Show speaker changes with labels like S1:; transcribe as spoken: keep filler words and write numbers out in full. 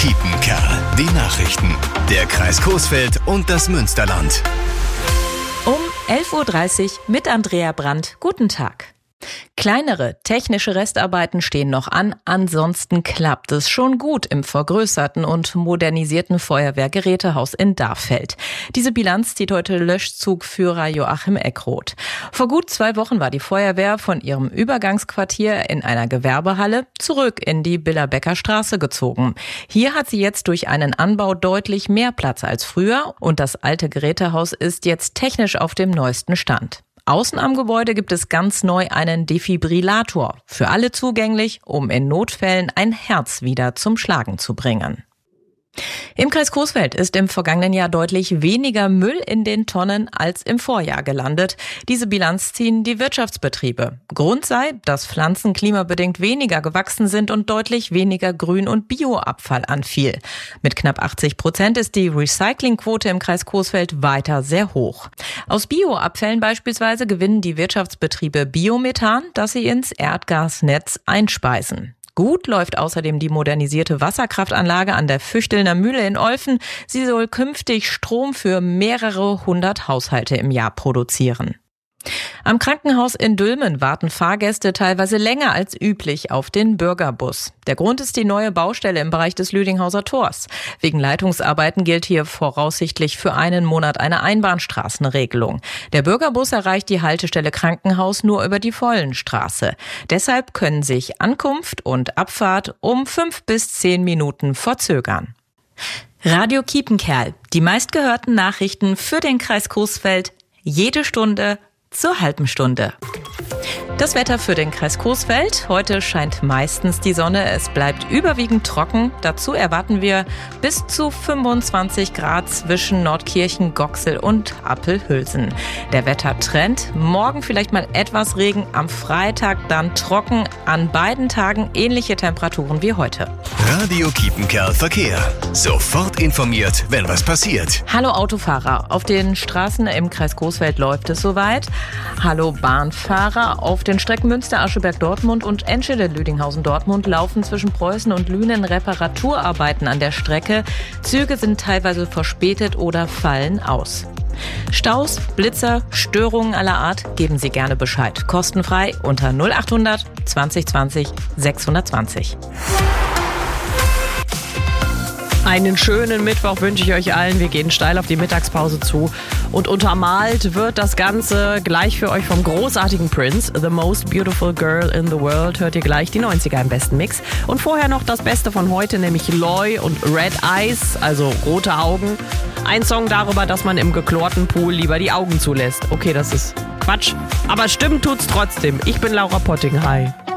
S1: Kiepenkerl. Die Nachrichten. Der Kreis Coesfeld und das Münsterland.
S2: Um elf Uhr dreißig mit Andrea Brandt. Guten Tag. Kleinere technische Restarbeiten stehen noch an, ansonsten klappt es schon gut im vergrößerten und modernisierten Feuerwehrgerätehaus in Darfeld. Diese Bilanz zieht heute Löschzugführer Joachim Eckroth. Vor gut zwei Wochen war die Feuerwehr von ihrem Übergangsquartier in einer Gewerbehalle zurück in die Billerbecker Straße gezogen. Hier hat sie jetzt durch einen Anbau deutlich mehr Platz als früher und das alte Gerätehaus ist jetzt technisch auf dem neuesten Stand. Außen am Gebäude gibt es ganz neu einen Defibrillator, für alle zugänglich, um in Notfällen ein Herz wieder zum Schlagen zu bringen. Im Kreis Coesfeld ist im vergangenen Jahr deutlich weniger Müll in den Tonnen als im Vorjahr gelandet. Diese Bilanz ziehen die Wirtschaftsbetriebe. Grund sei, dass Pflanzen klimabedingt weniger gewachsen sind und deutlich weniger Grün- und Bioabfall anfiel. Mit knapp achtzig Prozent ist die Recyclingquote im Kreis Coesfeld weiter sehr hoch. Aus Bioabfällen beispielsweise gewinnen die Wirtschaftsbetriebe Biomethan, das sie ins Erdgasnetz einspeisen. Gut läuft außerdem die modernisierte Wasserkraftanlage an der Füchtelner Mühle in Olfen. Sie soll künftig Strom für mehrere hundert Haushalte im Jahr produzieren. Am Krankenhaus in Dülmen warten Fahrgäste teilweise länger als üblich auf den Bürgerbus. Der Grund ist die neue Baustelle im Bereich des Lüdinghauser Tors. Wegen Leitungsarbeiten gilt hier voraussichtlich für einen Monat eine Einbahnstraßenregelung. Der Bürgerbus erreicht die Haltestelle Krankenhaus nur über die Vollenstraße. Deshalb können sich Ankunft und Abfahrt um fünf bis zehn Minuten verzögern. Radio Kiepenkerl, die meistgehörten Nachrichten für den Kreis Coesfeld, jede Stunde zur halben Stunde. Das Wetter für den Kreis Coesfeld. Heute scheint meistens die Sonne. Es bleibt überwiegend trocken. Dazu erwarten wir bis zu fünfundzwanzig Grad zwischen Nordkirchen, Goxel und Appelhülsen. Der Wettertrend. Morgen vielleicht mal etwas Regen. Am Freitag dann trocken. An beiden Tagen ähnliche Temperaturen wie heute.
S1: Radio Kiepenkerl Verkehr. Sofort informiert, wenn was passiert.
S2: Hallo Autofahrer. Auf den Straßen im Kreis Coesfeld läuft es soweit. Hallo Bahnfahrer. Auf den Strecken Münster-Ascheberg-Dortmund und Enschede-Lüdinghausen-Dortmund laufen zwischen Preußen und Lünen Reparaturarbeiten an der Strecke. Züge sind teilweise verspätet oder fallen aus. Staus, Blitzer, Störungen aller Art, geben Sie gerne Bescheid. Kostenfrei unter null achthundert zwanzig zwanzig sechshundertzwanzig.
S3: Einen schönen Mittwoch wünsche ich euch allen. Wir gehen steil auf die Mittagspause zu. Und untermalt wird das Ganze gleich für euch vom großartigen Prince. The Most Beautiful Girl in the World. Hört ihr gleich die neunziger im besten Mix. Und vorher noch das Beste von heute, nämlich Loy und Red Eyes, also rote Augen. Ein Song darüber, dass man im geklorten Pool lieber die Augen zulässt. Okay, das ist Quatsch. Aber stimmen tut's trotzdem. Ich bin Laura Potting. Hi.